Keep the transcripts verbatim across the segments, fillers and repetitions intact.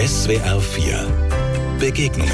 S W R vier Begegnungen.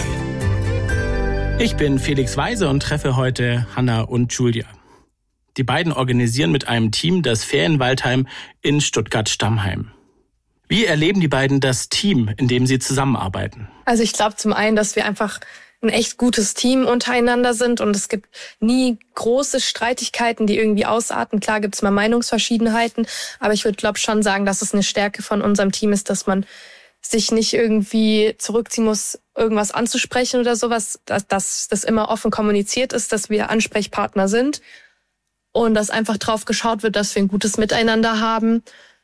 Ich bin Felix Weise und treffe heute Hanna und Julia. Die beiden organisieren mit einem Team das Ferienwaldheim in Stuttgart-Stammheim. Wie erleben die beiden das Team, in dem sie zusammenarbeiten? Also ich glaube zum einen, dass wir einfach ein echt gutes Team untereinander sind und es gibt nie große Streitigkeiten, die irgendwie ausarten. Klar gibt es mal Meinungsverschiedenheiten, aber ich würde glaube schon sagen, dass es eine Stärke von unserem Team ist, dass man sich nicht irgendwie zurückziehen muss, irgendwas anzusprechen oder sowas, dass, dass das immer offen kommuniziert ist, dass wir Ansprechpartner sind und dass einfach drauf geschaut wird, dass wir ein gutes Miteinander haben.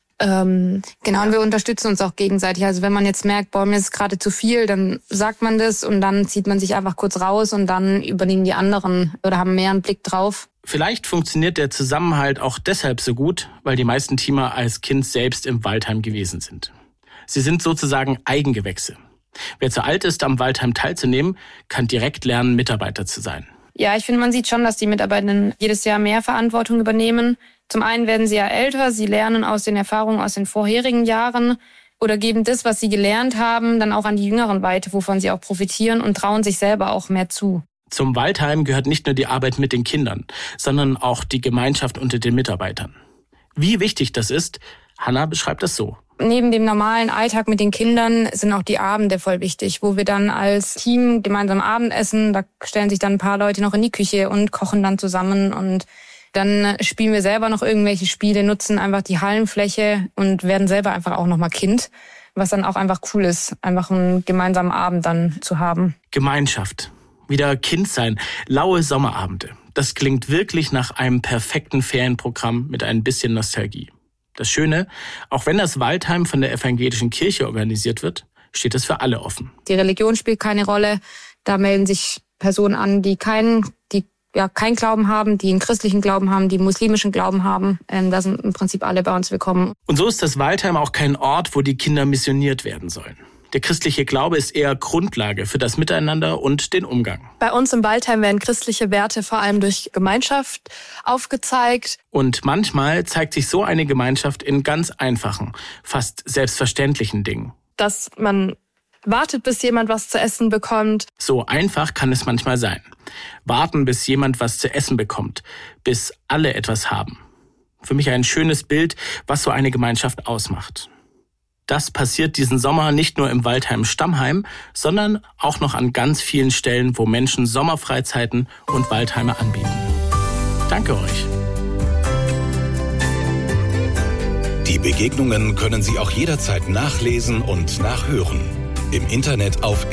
Ähm, genau, und wir unterstützen uns auch gegenseitig. Also wenn man jetzt merkt, boah, mir ist gerade zu viel, dann sagt man das und dann zieht man sich einfach kurz raus und dann übernehmen die anderen oder haben mehr einen Blick drauf. Vielleicht funktioniert der Zusammenhalt auch deshalb so gut, weil die meisten Teamer als Kind selbst im Waldheim gewesen sind. Sie sind sozusagen Eigengewächse. Wer zu alt ist, am Waldheim teilzunehmen, kann direkt lernen, Mitarbeiter zu sein. Ja, ich finde, man sieht schon, dass die Mitarbeitenden jedes Jahr mehr Verantwortung übernehmen. Zum einen werden sie ja älter, sie lernen aus den Erfahrungen aus den vorherigen Jahren oder geben das, was sie gelernt haben, dann auch an die Jüngeren weiter, wovon sie auch profitieren und trauen sich selber auch mehr zu. Zum Waldheim gehört nicht nur die Arbeit mit den Kindern, sondern auch die Gemeinschaft unter den Mitarbeitern. Wie wichtig das ist, Hanna beschreibt das so. Neben dem normalen Alltag mit den Kindern sind auch die Abende voll wichtig, wo wir dann als Team gemeinsam Abendessen, da stellen sich dann ein paar Leute noch in die Küche und kochen dann zusammen und dann spielen wir selber noch irgendwelche Spiele, nutzen einfach die Hallenfläche und werden selber einfach auch nochmal Kind, was dann auch einfach cool ist, einfach einen gemeinsamen Abend dann zu haben. Gemeinschaft, wieder Kind sein, laue Sommerabende. Das klingt wirklich nach einem perfekten Ferienprogramm mit ein bisschen Nostalgie. Das Schöne, auch wenn das Waldheim von der evangelischen Kirche organisiert wird, steht es für alle offen. Die Religion spielt keine Rolle. Da melden sich Personen an, die keinen, die ja keinen Glauben haben, die einen christlichen Glauben haben, die einen muslimischen Glauben haben. Ähm, da sind im Prinzip alle bei uns willkommen. Und so ist das Waldheim auch kein Ort, wo die Kinder missioniert werden sollen. Der christliche Glaube ist eher Grundlage für das Miteinander und den Umgang. Bei uns im Waldheim werden christliche Werte vor allem durch Gemeinschaft aufgezeigt. Und manchmal zeigt sich so eine Gemeinschaft in ganz einfachen, fast selbstverständlichen Dingen. Dass man wartet, bis jemand was zu essen bekommt. So einfach kann es manchmal sein. Warten, bis jemand was zu essen bekommt, bis alle etwas haben. Für mich ein schönes Bild, was so eine Gemeinschaft ausmacht. Das passiert diesen Sommer nicht nur im Waldheim Stammheim, sondern auch noch an ganz vielen Stellen, wo Menschen Sommerfreizeiten und Waldheime anbieten. Danke euch. Die Begegnungen können Sie auch jederzeit nachlesen und nachhören. Im Internet auf